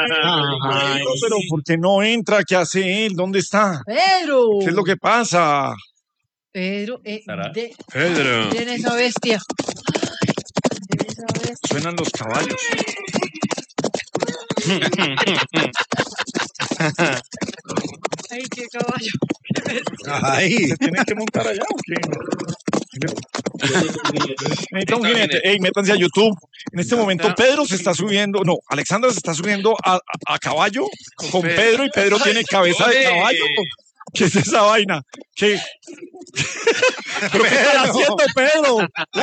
Ay, pero ¿por qué no entra? ¿Qué hace él? ¿Dónde está? Pedro. ¿Qué es lo que pasa? Pedro, Pedro. miren esa bestia. Miren esa bestia. Suenan los caballos. Ay, qué caballo. Ay. ¿Se tienen que montar allá o qué? Necesita un jinete. Ey, métanse a YouTube. En este momento Pedro se está subiendo, no, Alexandra se está subiendo a caballo con Pedro y Pedro tiene cabeza de caballo. ¿Qué es esa vaina? ¿Qué? ¿Pero qué están haciendo, Pedro?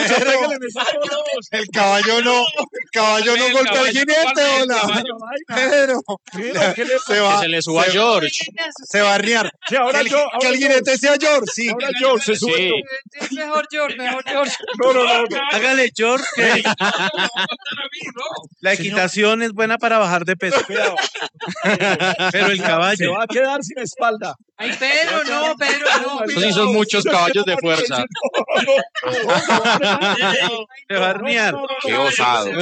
El caballo no golpea al jinete, hola. Pedro, ¿Qué le se va, Que se le suba a George. se va a arriar. Sí, ahora Que el jinete sea George, sí. Ahora George se sube. Sí. Es mejor George, mejor George. No. Hágale, George. La equitación es buena para bajar de peso. Cuidado. Pero el Se caballo. va a quedar sin espalda. Ay, Pedro, no, Pedro, no. Esos sí son muchos caballos de fuerza. Se va a arnear. Qué osado.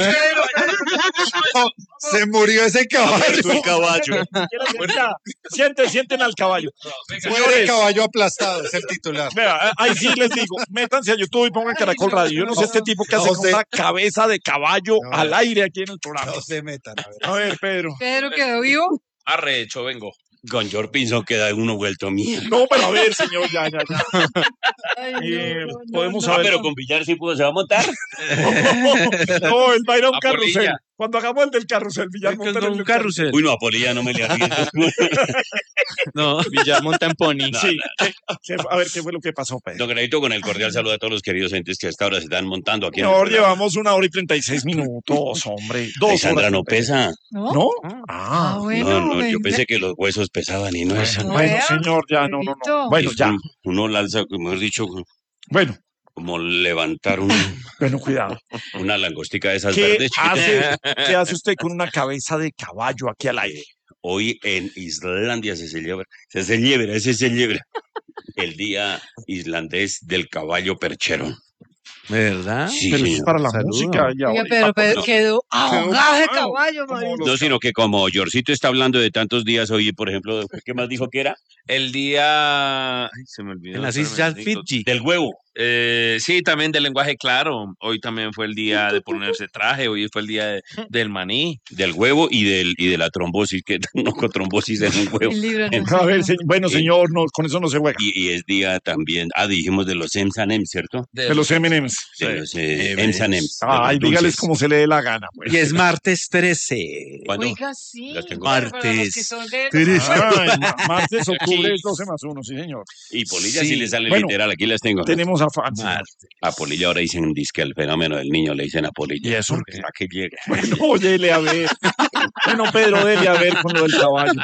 Se murió ese caballo. El caballo. Sienten al caballo. Muere caballo aplastado, es el titular. Vea, ahí sí les digo, métanse a YouTube y pongan Caracol Radio. Yo no sé este tipo que hace con una cabeza de caballo al aire aquí en el programa. No se metan, A ver, Pedro. Pedro quedó vivo. Arrecho, vengo. Con George Pinson queda uno vuelto mierda. No, pero a ver, señor, ya. Ay, Podemos no. saber. pero con Villar sí pudo, se va a montar. No, él va a ir a un A carrusel. Polilla. Cuando hagamos el del carrusel, Villar monta en el carrusel. Uy, no, a Polilla no me le arriesgo. No, Villar monta en pony. Sí. A ver, ¿qué fue lo que pasó, Pedro? Don Granito, con el cordial saludo a todos los queridos entes que hasta ahora se están montando aquí. Señor, llevamos 1 hora y 36 minutos, hombre. 2 Alexandra horas. no pesa. ¿No? ¿No? Ah, bueno. No, yo venga. pensé que los huesos pesaban y no es. No, Bueno, vea, señor, ya, no. Pedrito. Bueno, ya. Uno la alza, como he dicho, Bueno, como levantar cuidado. una langostica de esas ¿Qué verdes. ¿Qué hace usted con una cabeza de caballo aquí al aire? Hoy en Islandia se celebra el Día Islandés del Caballo Perchero. ¿Verdad? Sí, Pero eso es señor. para la Saludo. música. Oiga, pero no. quedó ahogado de ahogado. caballo, marido. No, sino que como Georcito está hablando de tantos días hoy, por ejemplo, ¿qué más dijo que era? El día... Ay, se me olvidó. En las espérame, Islas Nico. Fiji. Del huevo. Sí, también del lenguaje claro. Hoy también fue el día de ponerse traje. Hoy fue el día del maní. Del huevo y de la trombosis, que no con trombosis en un huevo. El libro no A ver, sé. bueno, señor, no, con eso no se juega. Y es día también, dijimos de los M&M's, ¿cierto? De los M&M's. De los M&M's. Ay, dígales como se le dé la gana, pues. Y es martes 13. ¿Cuándo? Oiga, sí. Las tengo. Pero para los Martes. que son de- Ay, martes, octubre, es 12+1, sí, señor. Y Polilla Sí. sí le sale Bueno, literal, aquí las tengo. Tenemos a fans. A Polilla ahora dicen disque el fenómeno del niño, le dicen a Polilla. ¿Y eso? ¿A qué llega? Bueno, óyele a ver. Bueno, Pedro, dele a ver con lo del caballo.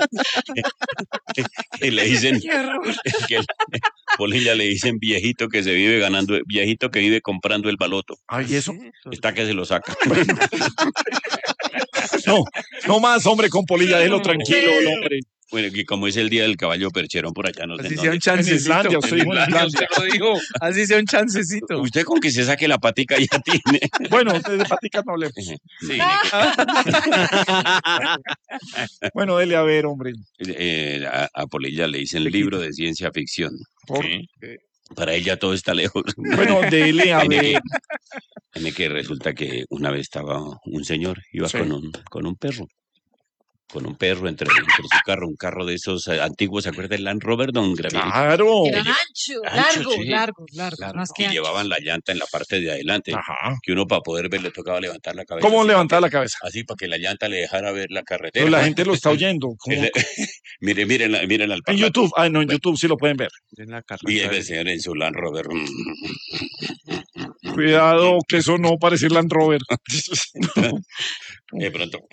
Y le dicen, Qué horror. que Polilla le dicen viejito que viejito que vive comprando el baloto. Ay, ¿y eso? Está que se lo saca. No más, hombre, con Polilla, déjelo tranquilo, el hombre. Bueno, que como es el día del caballo percherón por allá, no sé Así en sea un dónde. En chancecito. Islandia, usted dijo en Islandia. Lo dijo. Así sea un chancecito. Usted con que se saque la patica ya tiene. Bueno, de paticas no hablemos. Sí. Bueno, dele a ver, hombre. A Polilla le dicen libro de ciencia ficción. Por- Para ella todo está lejos. Bueno, dele a ver. Tiene que resulta que una vez estaba un señor, iba Sí. con un perro. Con un perro entre su carro, un carro de esos antiguos, ¿se acuerda del Land Rover, don Gravier? Claro. Eran ancho, Ancho, sí. largo. Más que Y ancho. llevaban la llanta en la parte de adelante, Ajá. que uno para poder ver le tocaba levantar la cabeza. ¿Cómo así, levantar la cabeza? Así para que la llanta le dejara ver la carretera. Pero la gente lo está oyendo. ¿Cómo? Miren al En parlando. YouTube. Ah, no, en YouTube sí lo pueden ver. Y el señor en su Land Rover. Cuidado, que eso no parece Land Rover. De pronto.